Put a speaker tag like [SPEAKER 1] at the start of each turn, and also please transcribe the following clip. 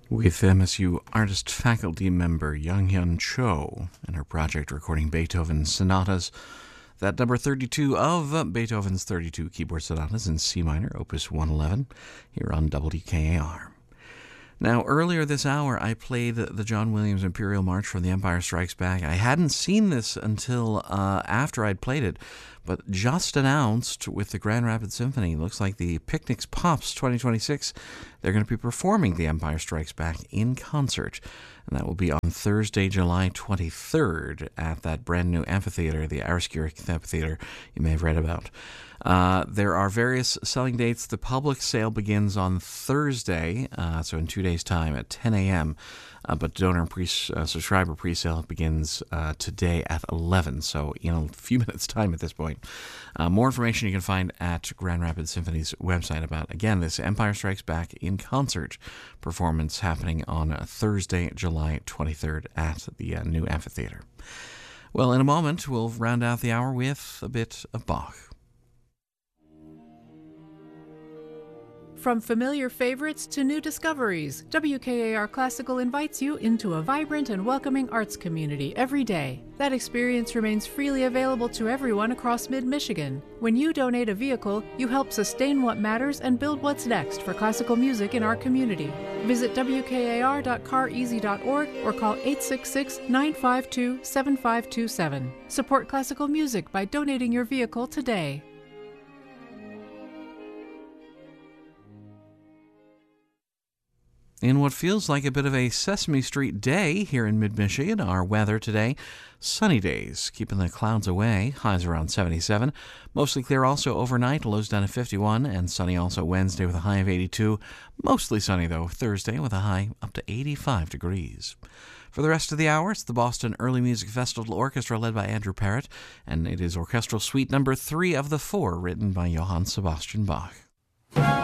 [SPEAKER 1] With MSU artist faculty member Young-Hyun Cho and her project recording Beethoven sonatas. That number 32 of Beethoven's 32 keyboard sonatas in C minor, opus 111, here on WKAR. Now, earlier this hour, I played the John Williams Imperial March from The Empire Strikes Back. I hadn't seen this until after I'd played it, but just announced with the Grand Rapids Symphony. Looks like the Picnics Pops 2026, they're going to be performing The Empire Strikes Back in concert. And that will be on Thursday, July 23rd at that brand new amphitheater, the Ariskirk Amphitheater you may have read about. There are various selling dates. The public sale begins on Thursday, so in 2 days' time at 10 a.m., but donor subscriber presale begins today at 11, so in a few minutes' time at this point. More information you can find at Grand Rapids Symphony's website about, again, this Empire Strikes Back in concert performance happening on Thursday, July 23rd at the new amphitheater. Well, in a moment, we'll round out the hour with a bit of Bach.
[SPEAKER 2] From familiar favorites to new discoveries, WKAR Classical invites you into a vibrant and welcoming arts community every day. That experience remains freely available to everyone across mid-Michigan. When you donate a vehicle, you help sustain what matters and build what's next for classical music in our community. Visit wkar.careasy.org or call 866-952-7527. Support classical music by donating your vehicle today.
[SPEAKER 1] In what feels like a bit of a Sesame Street day here in mid-Michigan, our weather today, sunny days, keeping the clouds away, highs around 77. Mostly clear also overnight, lows down to 51, and sunny also Wednesday with a high of 82. Mostly sunny, though, Thursday with a high up to 85 degrees. For the rest of the hour, it's the Boston Early Music Festival Orchestra led by Andrew Parrott, and it is Orchestral Suite number 3 of the 4 written by Johann Sebastian Bach.